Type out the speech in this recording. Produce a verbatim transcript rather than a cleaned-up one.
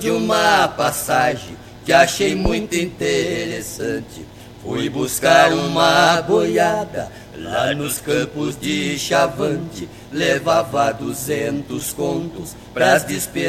de uma passagem que achei muito interessante. Fui buscar uma boiada lá nos campos de Chavante. Levava duzentos contos pras despesas